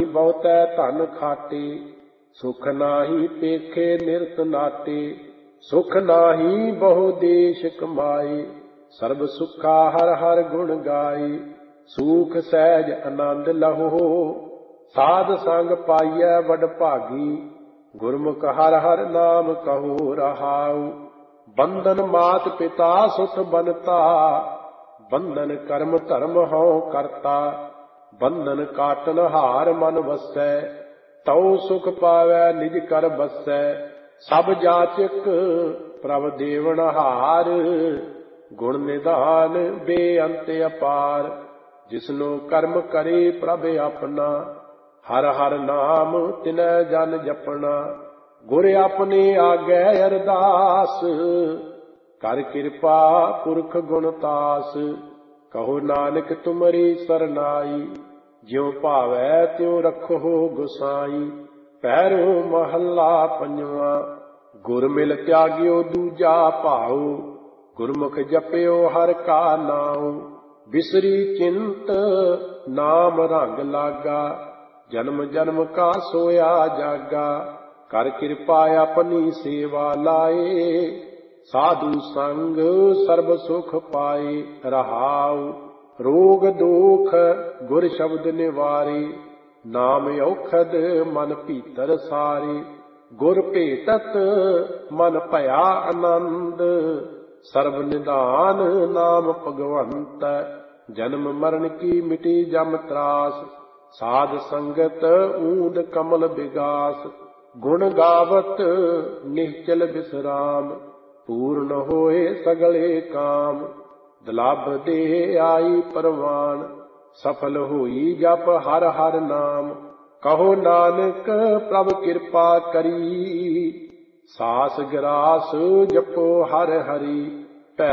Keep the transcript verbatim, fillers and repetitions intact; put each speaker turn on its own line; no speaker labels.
ਬਹੁਤੈ ਧਨ ਖਾਟੇ, ਸੁਖ ਨਾਹੀ ਪੇਖੇ ਨਿਰਤ ਨਾਟੇ। ਸੁਖ ਨਾਹੀ ਬਹੁ ਦੇਸ਼ ਕਮਾਏ, ਸਰਬ ਸੁਖਾ ਹਰ ਹਰ ਗੁਣ ਗਾਏ। ਸੂਖ ਸਹਿਜ ਆਨੰਦ ਲਹੋ, ਸਾਧ ਸੰਗ ਪਾਈਐ ਵਡ ਭਾਗੀ। ਗੁਰਮੁਖ ਹਰ ਹਰ ਨਾਮ ਕਹੋ ਰਹਾਉ, ਬੰਧਨ ਮਾਤ ਪਿਤਾ ਸੁਤ ਬਨਤਾ। ਬੰਧਨ ਕਰਮ ਧਰਮ ਹਉ ਕਰਤਾ, ਬੰਧਨ ਕਾਟਨ ਹਾਰ ਮਨ ਵਸੈ। ਤਉ ਸੁਖ ਪਾਵੈ ਨਿਜ ਕਰ ਬਸੈ, ਸਭ ਜਾਚਕ ਪ੍ਰਭ ਦੇਵਨ ਹਾਰ। ਗੁਣ ਨਿਧਾਨ ਬੇਅੰਤ ਅਪਾਰ, ਜਿਸਨੂੰ ਕਰਮ ਕਰੇ ਪ੍ਰਭ ਆਪਣਾ। ਹਰ ਹਰ ਨਾਮ ਤਿਨੈ ਜਨ ਜਪਣਾ, ਗੁਰ ਆਪਣੇ ਆਗੇ ਅਰਦਾਸ। ਕਰ ਕਿਰਪਾ ਪੁਰਖ ਗੁਣ ਤਾਸ, ਕਹੋ ਨਾਨਕ ਤੁਮਰੀ ਸਰਨਾਈ। ਜਿਉ ਭਾਵੈ ਤਿਉ ਰਖੋ ਗੁਸਾਈ, ਪਹਿਰੋ ਮਹੱਲਾ ਪੰਜਵਾ। ਗੁਰ ਮਿਲ ਤਿਆਗਿਓ ਦੂਜਾ ਭਾਉ, ਗੁਰਮੁਖ ਜਪਿਓ ਹਰ ਕਾ ਨਾਉ। ਬਿਸਰੀ ਚਿੰਤ ਨਾਮ ਰੰਗ ਲਾਗਾ, ਜਨਮ ਜਨਮ ਕਾ ਸੋਇਆ ਜਾਗਾ। ਕਰ ਕਿਰਪਾ ਆਪਣੀ ਸੇਵਾ ਲਾਏ, ਸਾਧੂ ਸੰਗ ਸਰਬ ਸੁਖ ਪਾਏ ਰਹਾਉ। ਰੋਗ ਦੋਖ ਗੁਰ ਸ਼ਬਦ ਨਿਵਾਰੇ, ਨਾਮ ਔਖਦ ਮਨ ਭੀਤਰ ਸਾਰੇ। ਗੁਰ ਭੇਟਤ ਮਨ ਭਇਆ ਆਨੰਦ, ਸਰਬ ਨਿਧਾਨ ਨਾਮ ਭਗਵੰਤ। ਜਨਮ ਮਰਨ ਕੀ ਮਿਟੀ ਜਮ ਤਰਾਸ, ਸਾਧ ਸੰਗਤ ਊਂਦ ਕਮਲ ਬਿਗਾਸ। ਗੁਣ ਗਾਵਤ ਨਿਹਚਲ ਬਿਸਰਾਮ, ਪੂਰਨ ਹੋਏ ਸਗਲੇ ਕਾਮ। ਦੁਲਭ ਦੇਹ ਆਈ ਪਰਵਾਨ, ਸਫਲ ਹੋਈ ਜਪ ਹਰ ਹਰ ਨਾਮ। ਕਹੋ ਨਾਨਕ ਪ੍ਰਭ ਕਿਰਪਾ ਕਰੀ, ਸਾਸ ਗਰਾਸ ਜਪੋ ਹਰ ਹਰੀ।